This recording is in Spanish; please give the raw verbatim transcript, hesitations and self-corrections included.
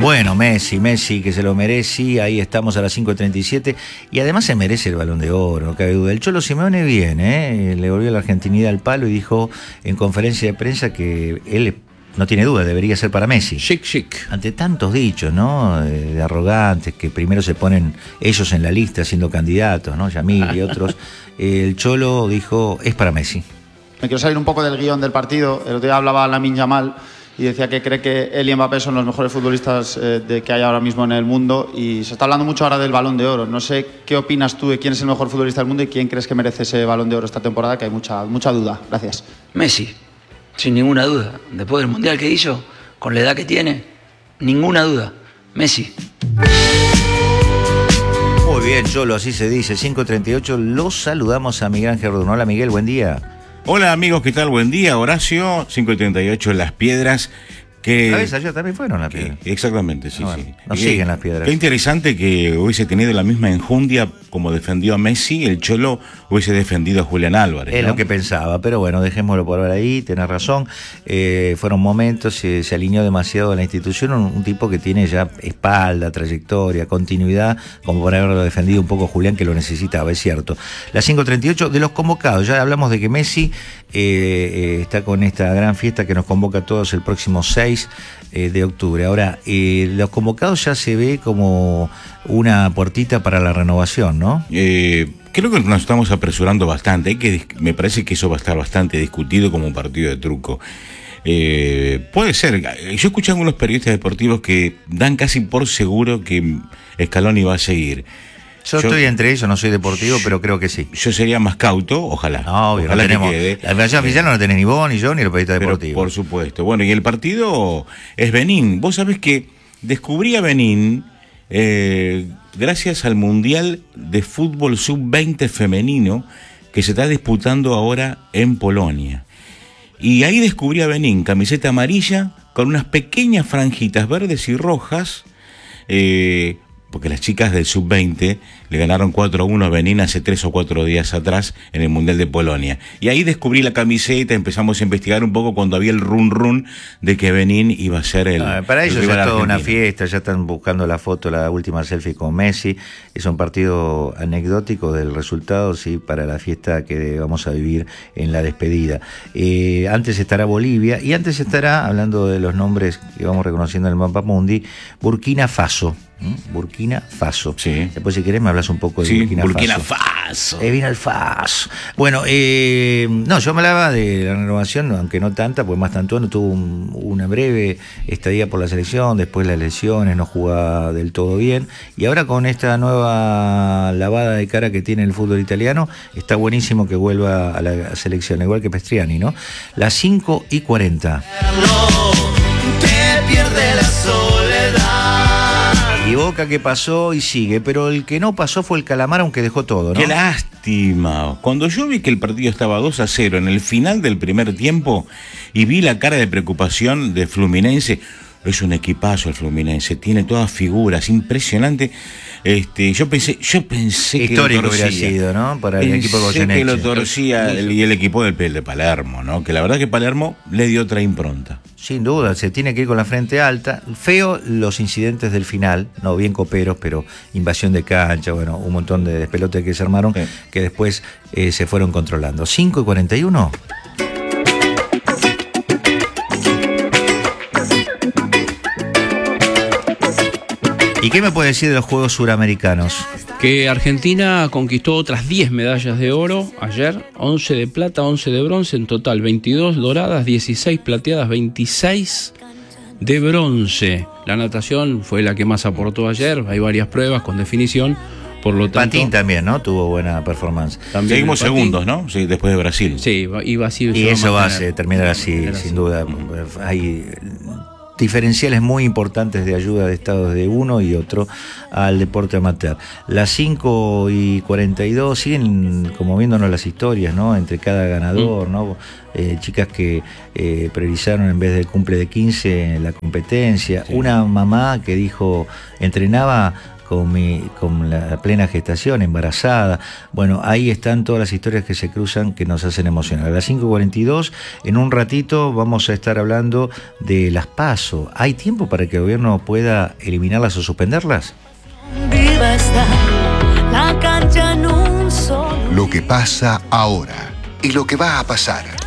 Bueno, Messi, Messi que se lo merece, ahí estamos a las cinco treinta y siete y además se merece el Balón de Oro, no cabe duda. El Cholo Simeone bien, ¿eh? Le volvió la argentinidad al palo y dijo en conferencia de prensa que él no tiene duda, debería ser para Messi. Chic, chic. Ante tantos dichos, ¿no? De, de arrogantes, que primero se ponen ellos en la lista siendo candidatos, ¿no? Yamil y otros. El Cholo dijo, es para Messi. Me quiero salir un poco del guión del partido. El otro día hablaba Lamine Yamal y decía que cree que él y Mbappé son los mejores futbolistas eh, de que hay ahora mismo en el mundo, y se está hablando mucho ahora del Balón de Oro. No sé qué opinas tú de quién es el mejor futbolista del mundo y quién crees que merece ese Balón de Oro esta temporada, que hay mucha, mucha duda. Gracias. Messi, sin ninguna duda. Después del Mundial que hizo, con la edad que tiene, ninguna duda. Messi. Muy bien, Cholo, así se dice. cinco treinta y ocho, los saludamos a Miguel Ángel Rodón. Hola, Miguel, buen día. Hola amigos, ¿qué tal? Buen día, Horacio. cinco treinta y ocho, Las Piedras. Que, ¿La vez ayer también fueron las Piedras? Que, exactamente, sí, ah, bueno, sí. Nos que, siguen las Piedras. Qué interesante que hubiese tenido la misma enjundia como defendió a Messi, el Cholo hubiese defendido a Julián Álvarez. Es ¿no? lo que pensaba, pero bueno, dejémoslo por ahí, tenés razón. Eh, fueron momentos, se, se alineó demasiado a la institución, un, un tipo que tiene ya espalda, trayectoria, continuidad, como por haberlo defendido un poco Julián, que lo necesitaba, es cierto. Las cinco treinta y ocho, de los convocados, ya hablamos de que Messi eh, eh, está con esta gran fiesta que nos convoca a todos el próximo seis de octubre. Ahora, eh, los convocados ya se ve como una puertita para la renovación, ¿no? Eh, creo que nos estamos apresurando bastante. Hay que, me parece que eso va a estar bastante discutido como un partido de truco. Eh, puede ser. Yo escuché a algunos periodistas deportivos que dan casi por seguro que Scaloni va a seguir. Yo, yo estoy entre ellos, no soy deportivo, pero creo que sí. Yo sería más cauto, ojalá. No, obvio, ojalá no tenemos. Que quede. La versión oficial no la tenés ni vos, ni yo, ni los periodistas deportivos. Por supuesto. Bueno, y el partido es Benín. Vos sabés que descubrí a Benín eh, gracias al Mundial de Fútbol sub veinte femenino que se está disputando ahora en Polonia. Y ahí descubrí a Benín, camiseta amarilla con unas pequeñas franjitas verdes y rojas, eh, porque las chicas del sub veinte le ganaron cuatro a uno a Benín hace tres o cuatro días atrás en el Mundial de Polonia. Y ahí descubrí la camiseta, empezamos a investigar un poco cuando había el run run de que Benín iba a ser el no, para ellos el es toda una fiesta, ya están buscando la foto, la última selfie con Messi. Es un partido anecdótico del resultado, sí, para la fiesta que vamos a vivir en la despedida. Eh, antes estará Bolivia y antes estará, hablando de los nombres que vamos reconociendo en el Mapa Mundi, Burkina Faso. ¿Mm? Burkina Faso. Sí. Después, si querés, me hablas un poco de sí, Burkina, Burkina Faso. Faso. Eh, viene el Faso. Bueno, eh, no, yo me hablaba de la renovación, aunque no tanta, pues Mastantuono tuvo un, una breve estadía por la selección, después las lesiones, no jugaba del todo bien, y ahora con esta nueva lavada de cara que tiene el fútbol italiano, está buenísimo que vuelva a la selección, igual que Pestriani, ¿no? Las cinco y cuarenta. No, te pierde la soledad. Y Boca que pasó y sigue, pero el que no pasó fue el Calamar, aunque dejó todo, ¿no? ¡Qué lástima! Cuando yo vi que el partido estaba dos a cero en el final del primer tiempo y vi la cara de preocupación de Fluminense, es un equipazo el Fluminense, tiene todas figuras, impresionante. Este, yo pensé, yo pensé histórico que lo torcía. hubiera sido, ¿no? Para el pensé equipo de Goyeneche. que lo torcía el, y el equipo del P L de Palermo, ¿no? Que la verdad que Palermo le dio otra impronta. Sin duda, se tiene que ir con la frente alta. Feo los incidentes del final, no bien coperos, pero invasión de cancha, bueno, un montón de despelotes que se armaron, sí, que después eh, se fueron controlando. cinco y cuarenta y uno. ¿Y qué me puede decir de los Juegos Suramericanos? Que Argentina conquistó otras diez medallas de oro ayer, once de plata, once de bronce, en total veintidós doradas, dieciséis plateadas, veintiséis de bronce. La natación fue la que más aportó ayer, hay varias pruebas con definición, por lo tanto... Patín también, ¿no? Tuvo buena performance. También seguimos segundos, ¿no? Sí, después de Brasil. Sí, iba así. Y eso va a terminar así, sin duda. Hay diferenciales muy importantes de ayuda de estados de uno y otro al deporte amateur. Las cinco y cuarenta y dos siguen como viéndonos las historias, ¿no? Entre cada ganador, ¿no? Eh, chicas que eh, priorizaron en vez del cumple de quince la competencia. Sí. Una mamá que dijo, entrenaba con, mi, con la plena gestación, embarazada. Bueno, ahí están todas las historias que se cruzan que nos hacen emocionar. A las cinco cuarenta y dos, en un ratito vamos a estar hablando de las PASO. ¿Hay tiempo para que el gobierno pueda eliminarlas o suspenderlas? Viva está la cancha en un solo. Lo que pasa ahora y lo que va a pasar.